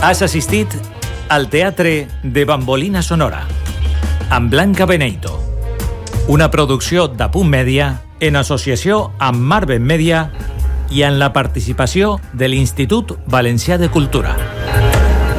Has assistit al Teatre de Bambolina Sonora amb Blanca Beneito, una producció de Punt Mèdia en associació amb Marben Mèdia i en la participació de l'Institut Valencià de Cultura.